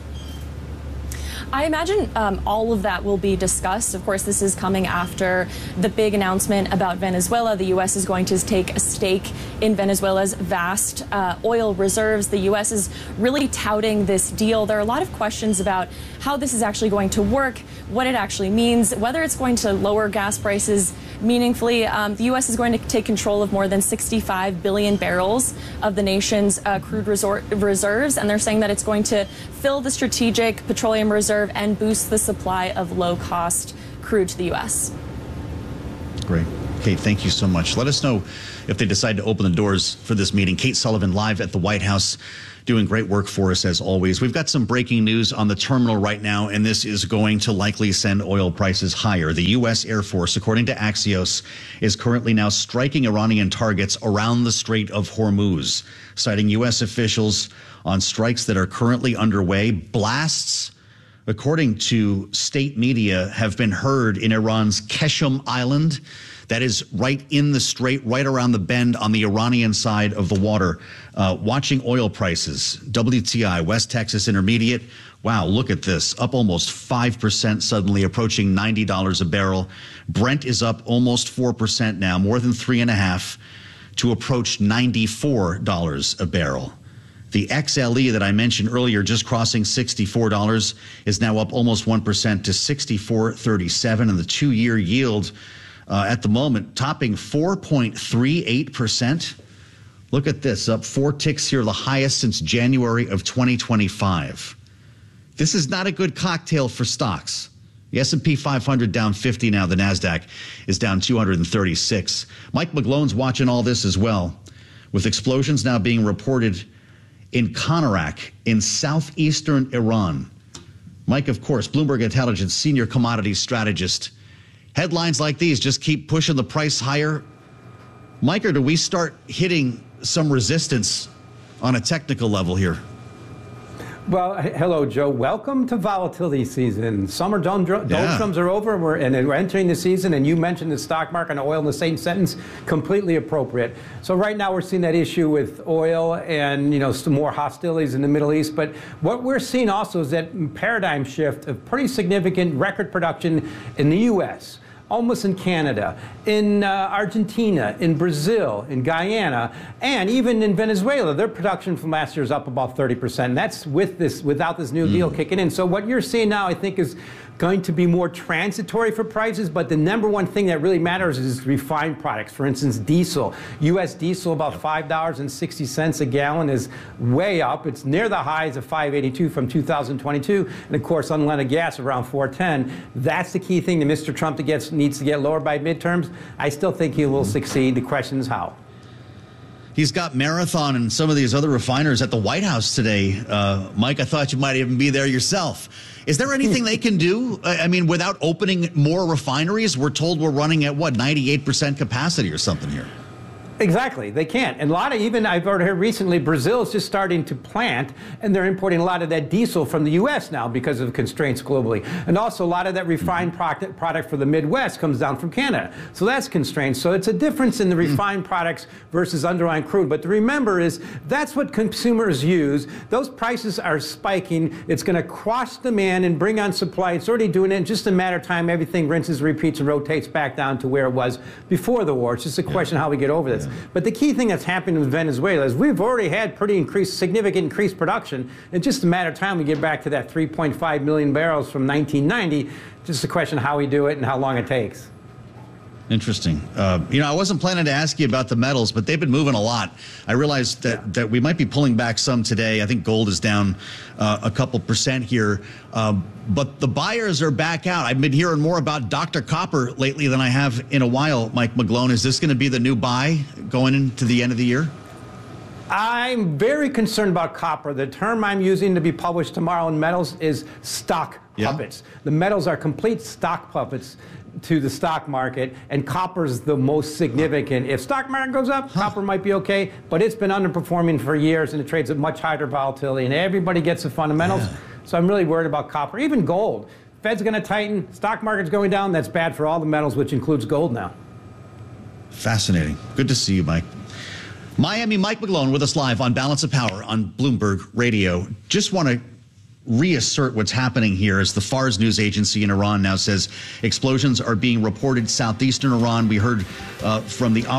I imagine all of that will be discussed. Of course, this is coming after the big announcement about Venezuela. The U.S. is going to take a stake in Venezuela's vast oil reserves. The U.S. is really touting this deal. There are a lot of questions about how this is actually going to work, what it actually means, whether it's going to lower gas prices meaningfully. The U.S. is going to take control of more than 65 billion barrels of the nation's crude reserves, and they're saying that it's going to fill the strategic petroleum reserve and boost the supply of low-cost crude to the U.S. Great. Kate, thank you so much. Let us know if they decide to open the doors for this meeting. Kate Sullivan live at the White House, doing great work for us as always. We've got some breaking news on the terminal right now, and this is going to likely send oil prices higher. The U.S. Air Force, according to Axios, is currently now striking Iranian targets around the Strait of Hormuz, citing U.S. officials on strikes that are currently underway. Blasts, according to state media, have been heard in Iran's Keshem Island. That is right in the strait, right around the bend on the Iranian side of the water. Watching oil prices, WTI, West Texas Intermediate. Wow, look at this. Up almost 5% suddenly, approaching $90 a barrel. Brent is up almost 4% now, more than 3.5%, to approach $94 a barrel. The XLE that I mentioned earlier, just crossing $64, is now up almost 1% to $64.37, and the 2-year yield at the moment topping 4.38%. Look at this, up 4 ticks here, the highest since January of 2025. This is not a good cocktail for stocks. The S&P 500 down 50 now. The NASDAQ is down 236. Mike McGlone's watching all this as well, with explosions now being reported in Konarak in southeastern Iran. Mike, of course, Bloomberg Intelligence senior commodities strategist. Headlines like these just keep pushing the price higher. Mike, or do we start hitting some resistance on a technical level here? Well, hello, Joe. Welcome to volatility season. Summer doldrums are over, we're entering the season, and you mentioned the stock market and oil in the same sentence, completely appropriate. So right now we're seeing that issue with oil and, some more hostilities in the Middle East. But what we're seeing also is that paradigm shift of pretty significant record production in the U.S., almost in Canada, in Argentina, in Brazil, in Guyana, and even in Venezuela. Their production from last year is up about 30%. And that's without this new deal kicking in. So what you're seeing now, I think, is going to be more transitory for prices, but the number one thing that really matters is refined products. For instance, diesel. U.S. diesel, about $5.60 a gallon, is way up. It's near the highs of $5.82 from 2022. And of course, unleaded gas around $4.10. That's the key thing that Mr. Trump needs to get lower by midterms. I still think he will succeed. The question is how. He's got Marathon and some of these other refiners at the White House today. Mike, I thought you might even be there yourself. Is there anything they can do? I mean, without opening more refineries? We're told we're running at, 98% capacity or something here. Exactly. They can't. And I've heard recently, Brazil is just starting to plant, and they're importing a lot of that diesel from the U.S. now because of constraints globally. And also a lot of that refined product for the Midwest comes down from Canada. So that's constrained. So it's a difference in the refined products versus underlying crude. But to remember is that's what consumers use. Those prices are spiking. It's going to quash demand and bring on supply. It's already doing it. In just a matter of time, everything rinses, repeats, and rotates back down to where it was before the war. It's just a question of how we get over this. But the key thing that's happening with Venezuela is we've already had significant increased production. It's just a matter of time we get back to that 3.5 million barrels from 1990. Just a question of how we do it and how long it takes. Interesting. I wasn't planning to ask you about the metals, but they've been moving a lot. I realized that we might be pulling back some today. I think gold is down a couple percent here. But the buyers are back out. I've been hearing more about Dr. Copper lately than I have in a while, Mike McGlone. Is this going to be the new buy going into the end of the year? I'm very concerned about copper. The term I'm using to be published tomorrow in metals is stock puppets. The metals are complete stock puppets to the stock market, and copper's the most significant. If stock market goes up, copper might be okay, but it's been underperforming for years, and it trades at much higher volatility, and everybody gets the fundamentals. So I'm really worried about copper. Even gold. Fed's going to tighten. Stock market's going down. That's bad for all the metals, which includes gold now. Fascinating. Good to see you, Mike. Miami, Mike McGlone with us live on Balance of Power on Bloomberg Radio. Just want to reassert what's happening here as the Fars news agency in Iran now says explosions are being reported southeastern Iran. We heard from the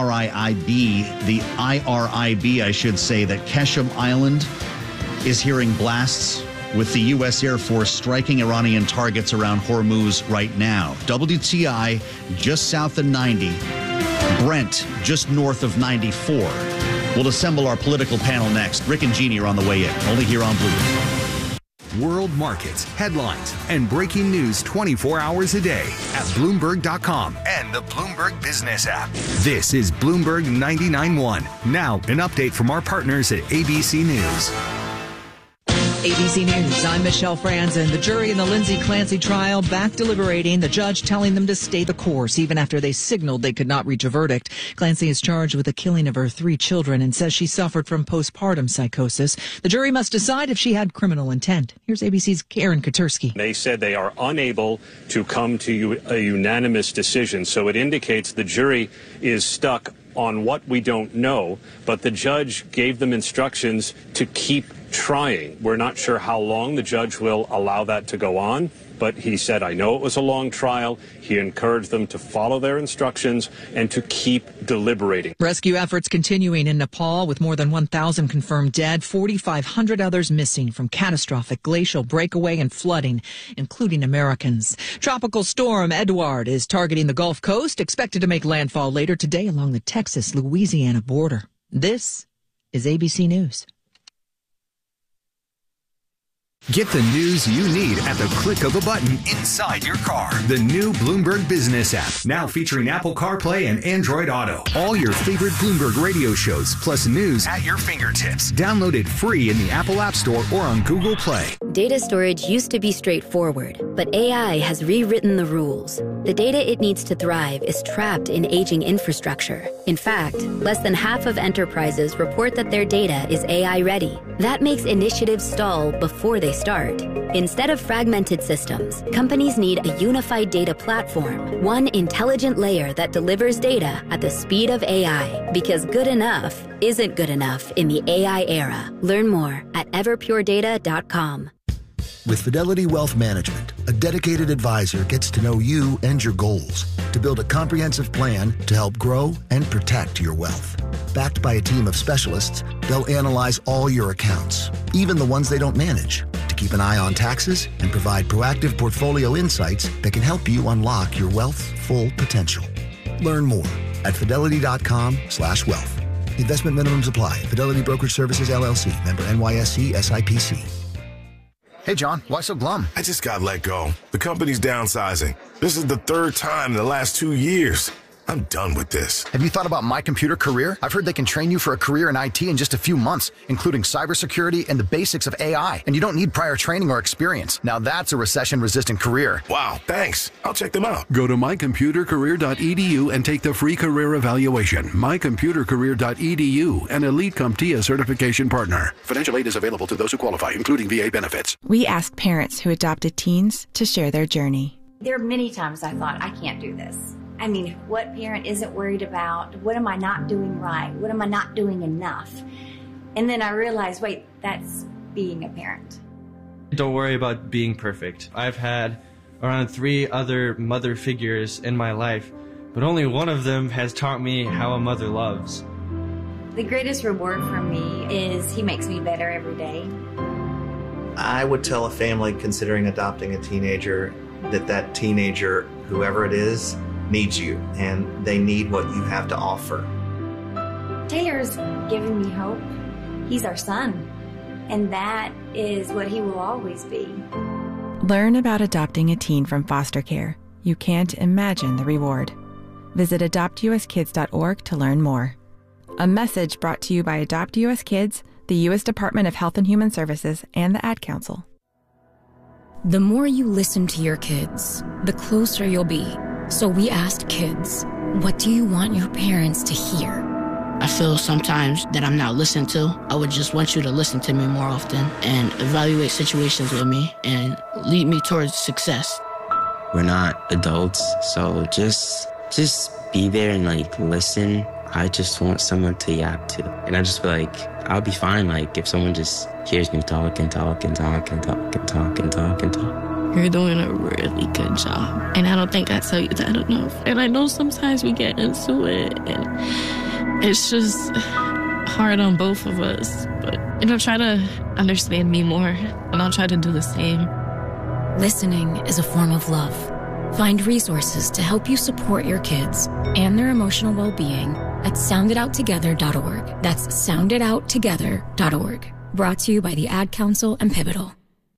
IRIB, I should say, that Keshem Island is hearing blasts with the U.S. Air Force striking Iranian targets around Hormuz right now. WTI just south of 90. Brent just north of 94. We'll assemble our political panel next. Rick and Jeannie are on the way in, only here on Bloomberg. World markets, headlines, and breaking news 24 hours a day at Bloomberg.com and the Bloomberg Business app. This is Bloomberg 99.1. Now, an update from our partners at ABC News. ABC News, I'm Michelle Franzen. The jury in the Lindsay Clancy trial back deliberating, the judge telling them to stay the course even after they signaled they could not reach a verdict. Clancy is charged with the killing of her 3 children and says she suffered from postpartum psychosis. The jury must decide if she had criminal intent. Here's ABC's Karen Katursky. They said they are unable to come to a unanimous decision, so it indicates the jury is stuck on what we don't know, but the judge gave them instructions to keep trying. We're not sure how long the judge will allow that to go on, but he said, I know it was a long trial. He encouraged them to follow their instructions and to keep deliberating. Rescue efforts continuing in Nepal with more than 1,000 confirmed dead, 4,500 others missing from catastrophic glacial breakaway and flooding, including Americans. Tropical storm Edouard is targeting the Gulf Coast, expected to make landfall later today along the Texas-Louisiana border. This is ABC News. Get the news you need at the click of a button inside your car. The new Bloomberg Business app, now featuring Apple CarPlay and Android Auto. All your favorite Bloomberg radio shows, plus news at your fingertips. Download it free in the Apple App Store or on Google Play. Data storage used to be straightforward, but AI has rewritten the rules. The data it needs to thrive is trapped in aging infrastructure. In fact, less than half of enterprises report that their data is AI ready. That makes initiatives stall before they start. Instead of fragmented systems, companies need a unified data platform, one intelligent layer that delivers data at the speed of AI, because good enough isn't good enough in the AI era. Learn more at everpuredata.com. With Fidelity Wealth Management, a dedicated advisor gets to know you and your goals to build a comprehensive plan to help grow and protect your wealth. Backed by a team of specialists, they'll analyze all your accounts, even the ones they don't manage, to keep an eye on taxes and provide proactive portfolio insights that can help you unlock your wealth's full potential. Learn more at fidelity.com/wealth. Investment minimums apply. Fidelity Brokerage Services, LLC. Member NYSE SIPC. Hey, John, why so glum? I just got let go. The company's downsizing. This is the 3rd time in the last 2 years. I'm done with this. Have you thought about My Computer Career? I've heard they can train you for a career in IT in just a few months, including cybersecurity and the basics of AI. And you don't need prior training or experience. Now that's a recession-resistant career. Wow, thanks. I'll check them out. Go to mycomputercareer.edu and take the free career evaluation. Mycomputercareer.edu, an elite CompTIA certification partner. Financial aid is available to those who qualify, including VA benefits. We asked parents who adopted teens to share their journey. There are many times I thought, I can't do this. I mean, what parent isn't worried about? What am I not doing right? What am I not doing enough? And then I realized, wait, that's being a parent. Don't worry about being perfect. I've had around 3 other mother figures in my life, but only one of them has taught me how a mother loves. The greatest reward for me is he makes me better every day. I would tell a family considering adopting a teenager that teenager, whoever it is, needs you, and they need what you have to offer. Taylor's given me hope. He's our son, and that is what he will always be. Learn about adopting a teen from foster care. You can't imagine the reward. Visit adoptuskids.org to learn more. A message brought to you by Adopt US Kids, the U.S. Department of Health and Human Services, and the Ad Council. The more you listen to your kids, the closer you'll be. So we asked kids, what do you want your parents to hear? I feel sometimes that I'm not listened to. I would just want you to listen to me more often and evaluate situations with me and lead me towards success. we're not adults, so just be there and like listen. I just want someone to yap to, and I just feel like I'll be fine. Like if someone just hears me talk and talk and talk and talk and talk and talk and talk. You're doing a really good job, and I don't think I tell you that enough. And I know sometimes we get into it, and it's just hard on both of us. But try to understand me more, and I'll try to do the same. Listening is a form of love. Find resources to help you support your kids and their emotional well-being at sounditouttogether.org. That's sounditouttogether.org. Brought to you by the Ad Council and Pivotal.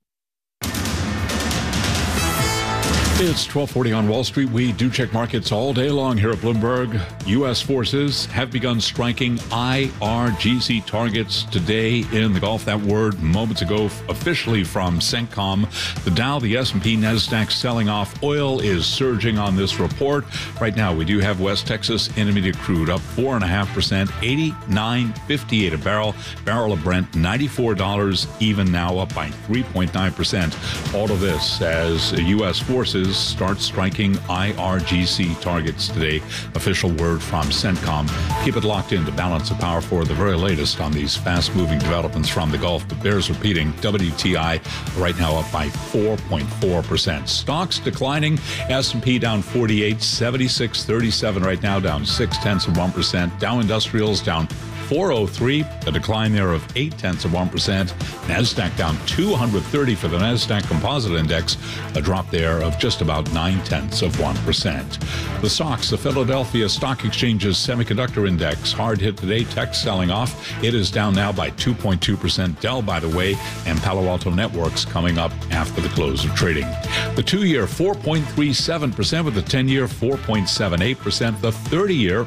It's 12:40 on Wall Street. We do check markets all day long here at Bloomberg. U.S. forces have begun striking IRGC targets today in the Gulf. That word moments ago officially from CENTCOM. The Dow, the S&P, NASDAQ selling off. Oil is surging on this report. Right now, we do have West Texas Intermediate crude up 4.5%, $89.58 a barrel. Barrel of Brent, $94 even now, up by 3.9%. All of this as U.S. forces start striking IRGC targets today. Official word from CENTCOM. Keep it locked in to Balance of Power for the very latest on these fast-moving developments from the Gulf. But bears repeating, WTI right now up by 4.4%. Stocks declining. S&P down 48, 76.37 right now, down 0.6%. Dow Industrials down 403, a decline there of 0.8%. NASDAQ down 230 for the NASDAQ Composite Index, a drop there of just about 0.9%. The SOX, the Philadelphia Stock Exchange's Semiconductor Index, hard hit today. Tech selling off. It is down now by 2.2%. Dell, by the way, and Palo Alto Networks coming up after the close of trading. The 2-year 4.37%, with the 10-year 4.78%. The 30-year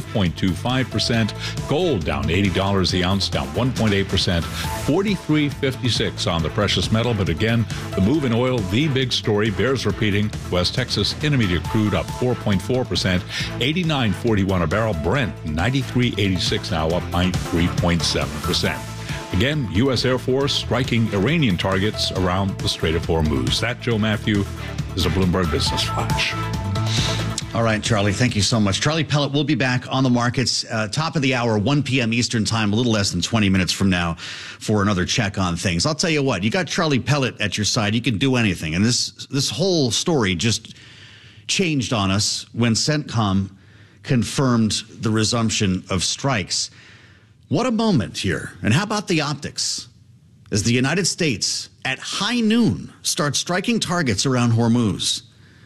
5.25%. Gold down $80 the ounce, down 1.8%, 43.56 on the precious metal. But again, the move in oil, the big story, bears repeating. West Texas Intermediate crude up 4.4%, 89.41 a barrel. Brent 93.86 now, up by 3.7%. Again, U.S. Air Force striking Iranian targets around the Strait of Hormuz. That, Joe Matthew, is a Bloomberg Business Flash. All right, Charlie, thank you so much. Charlie Pellet will be back on the markets, top of the hour, 1 p.m. Eastern time, a little less than 20 minutes from now for another check on things. I'll tell you what, you got Charlie Pellet at your side. You can do anything. And this whole story just changed on us when CENTCOM confirmed the resumption of strikes. What a moment here. And how about the optics? As the United States at high noon starts striking targets around Hormuz,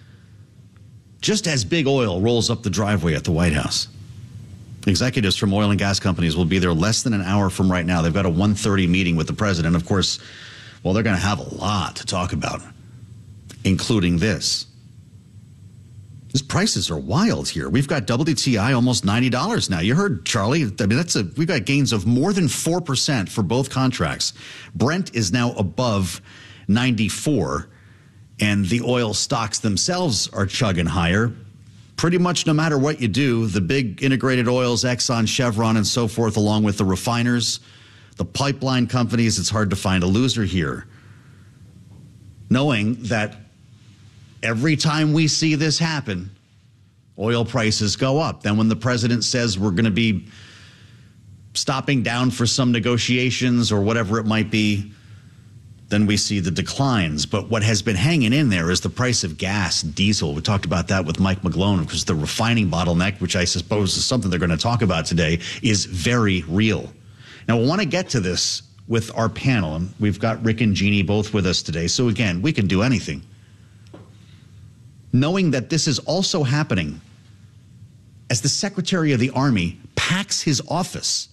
just as big oil rolls up the driveway at the White House. Executives from oil and gas companies will be there less than an hour from right now. They've got a 1:30 meeting with the president. Of course, well, they're going to have a lot to talk about, including this. These prices are wild here. We've got WTI almost $90 now. You heard Charlie. I mean, we've got gains of more than 4% for both contracts. Brent is now above 94. And the oil stocks themselves are chugging higher. Pretty much no matter what you do, the big integrated oils, Exxon, Chevron, and so forth, along with the refiners, the pipeline companies, it's hard to find a loser here. Knowing that every time we see this happen, oil prices go up. Then when the president says we're going to be stopping down for some negotiations or whatever it might be, then we see the declines. But what has been hanging in there is the price of gas, diesel. We talked about that with Mike McGlone, because the refining bottleneck, which I suppose is something they're going to talk about today, is very real. Now, we want to get to this with our panel, and we've got Rick and Jeannie both with us today. So again, we can do anything. Knowing that this is also happening as the Secretary of the Army packs his office.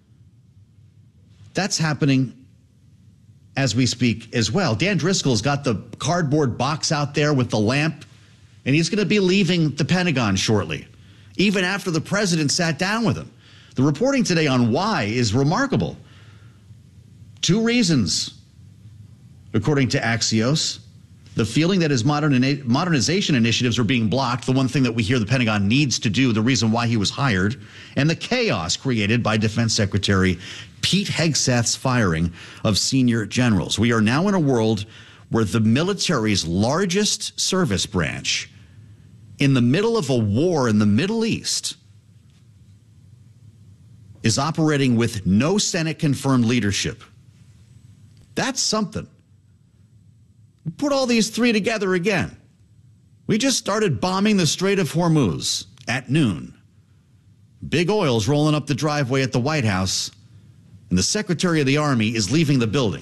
That's happening as we speak as well. Dan Driscoll's got the cardboard box out there with the lamp, and he's going to be leaving the Pentagon shortly, even after the president sat down with him. The reporting today on why is remarkable. 2 reasons, according to Axios. The feeling that his modernization initiatives are being blocked, the one thing that we hear the Pentagon needs to do, the reason why he was hired, and the chaos created by Defense Secretary Pete Hegseth's firing of senior generals. We are now in a world where the military's largest service branch, in the middle of a war in the Middle East, is operating with no Senate-confirmed leadership. That's something. Put all these three together again. We just started bombing the Strait of Hormuz at noon. Big oil's rolling up the driveway at the White House, and the Secretary of the Army is leaving the building.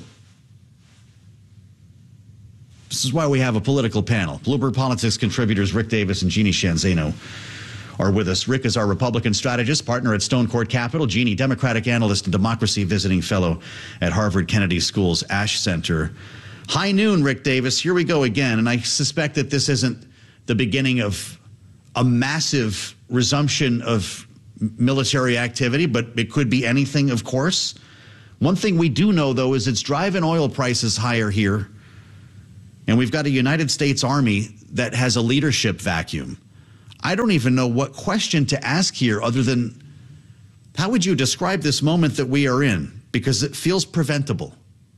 This is why we have a political panel. Bloomberg Politics contributors Rick Davis and Jeannie Sheehan Zaino are with us. Rick is our Republican strategist, partner at Stone Court Capital. Jeannie, Democratic analyst and democracy visiting fellow at Harvard Kennedy School's Ash Center. High noon, Rick Davis. Here we go again. And I suspect that this isn't the beginning of a massive resumption of military activity, but it could be anything, of course. One thing we do know, though, is it's driving oil prices higher here. And we've got a United States Army that has a leadership vacuum. I don't even know what question to ask here other than, how would you describe this moment that we are in? Because it feels preventable.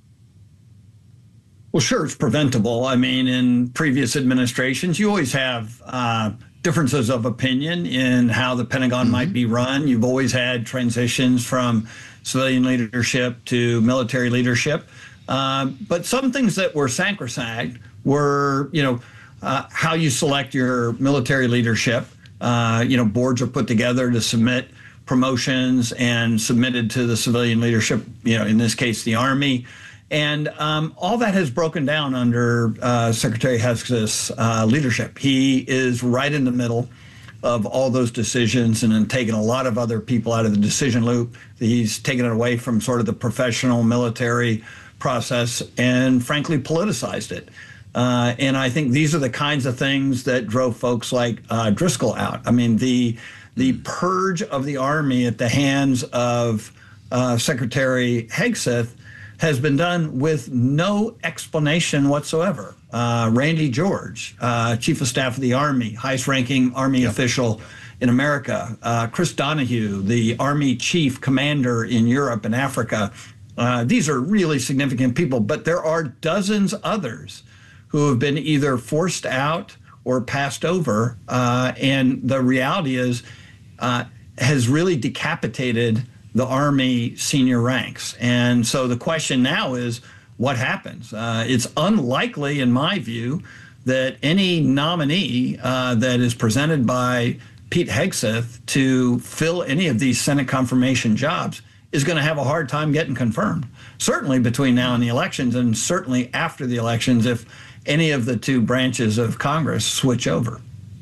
Well, sure, it's preventable. I mean, in previous administrations, you always have differences of opinion in how the Pentagon might be run. You've always had transitions from civilian leadership to military leadership. But some things that were sacrosanct were, how you select your military leadership. Boards are put together to submit promotions and submitted to the civilian leadership, in this case, the Army. And all that has broken down under Secretary Hegseth's leadership. He is right in the middle of all those decisions and then taken a lot of other people out of the decision loop. He's taken it away from sort of the professional military process and frankly politicized it. And I think these are the kinds of things that drove folks like Driscoll out. I mean, the purge of the Army at the hands of Secretary Hegseth has been done with no explanation whatsoever. Randy George, Chief of Staff of the Army, highest-ranking Army official in America. Chris Donahue, the Army Chief Commander in Europe and Africa. These are really significant people, but there are dozens others who have been either forced out or passed over. And the reality is, has really decapitated the Army senior ranks. And so the question now is, what happens? It's unlikely, in my view, that any nominee that is presented by Pete Hegseth to fill any of these Senate confirmation jobs is going to have a hard time getting confirmed. Certainly between now and the elections, and certainly after the elections if any of the two branches of Congress switch over.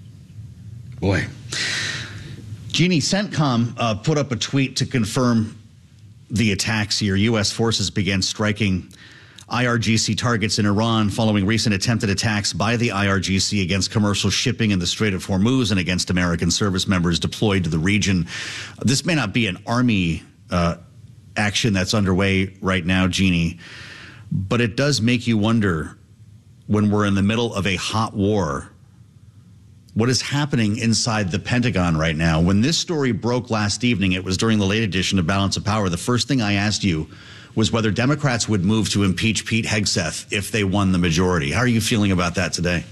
Boy. Jeannie, CENTCOM put up a tweet to confirm the attacks here. U.S. forces began striking IRGC targets in Iran following recent attempted attacks by the IRGC against commercial shipping in the Strait of Hormuz and against American service members deployed to the region. This may not be an Army action that's underway right now, Jeannie, but it does make you wonder, when we're in the middle of a hot war, what is happening inside the Pentagon right now. When this story broke last evening, it was during the late edition of Balance of Power. The first thing I asked you was whether Democrats would move to impeach Pete Hegseth if they won the majority. How are you feeling about that today?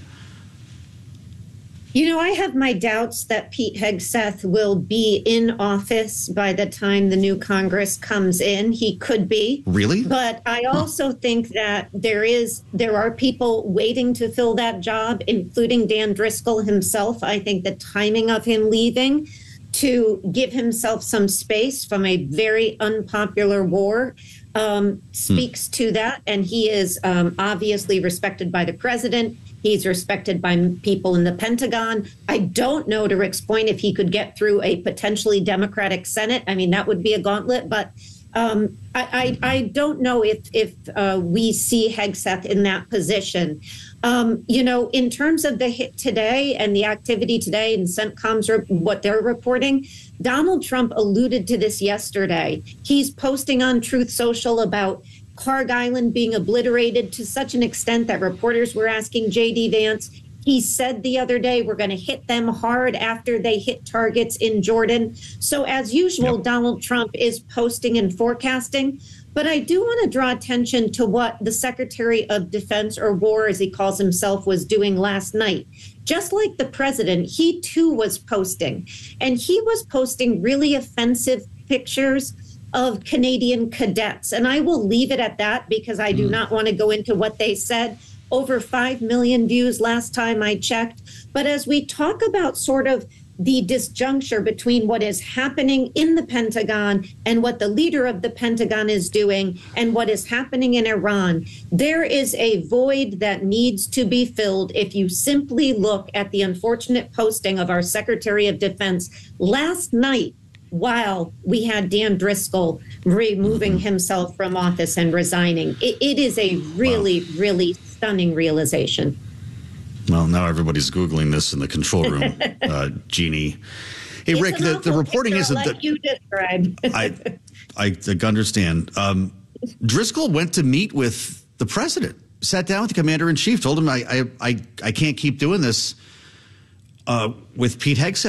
I have my doubts that Pete Hegseth will be in office by the time the new Congress comes in. He could be. Really? But I also think that there are people waiting to fill that job, including Dan Driscoll himself. I think the timing of him leaving to give himself some space from a very unpopular war speaks to that. And he is obviously respected by the president. He's respected by people in the Pentagon. I don't know, to Rick's point, if he could get through a potentially Democratic Senate. I mean, that would be a gauntlet. But I don't know if we see Hegseth in that position. In terms of the hit today and the activity today and CENTCOM's what they're reporting, Donald Trump alluded to this yesterday. He's posting on Truth Social about Clark Island being obliterated to such an extent that reporters were asking J.D. Vance. He said the other day, we're going to hit them hard after they hit targets in Jordan. So as usual, Donald Trump is posting and forecasting. But I do want to draw attention to what the Secretary of Defense, or War as he calls himself, was doing last night. Just like the president, he too was posting. And he was posting really offensive pictures of Canadian cadets. And I will leave it at that because I do not want to go into what they said. Over 5 million views last time I checked. But as we talk about sort of the disjuncture between what is happening in the Pentagon and what the leader of the Pentagon is doing and what is happening in Iran, there is a void that needs to be filled if you simply look at the unfortunate posting of our Secretary of Defense last night while we had Dan Driscoll removing himself from office and resigning. It is a really, really stunning realization. Well, now everybody's Googling this in the control room, Jeannie. Hey, Rick, the reporting is that you described. I understand. Driscoll went to meet with the president, sat down with the commander in chief, told him I can't keep doing this with Pete Hegseth.